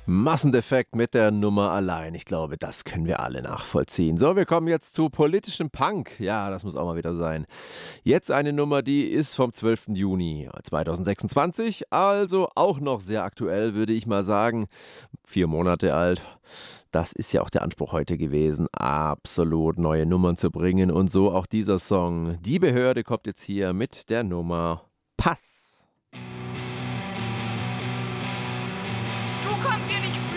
Massendefekt mit der Nummer allein. Ich glaube, das können wir alle nachvollziehen. So, wir kommen jetzt zu politischem Punk. Ja, das muss auch mal wieder sein. Jetzt eine Nummer, die ist vom 12. Juni 2026, also auch noch sehr aktuell, würde ich mal sagen. 4 Monate alt. Das ist ja auch der Anspruch heute gewesen, absolut neue Nummern zu bringen. Und so auch dieser Song. Die Behörde kommt jetzt hier mit der Nummer Pass. Du kommst hier nicht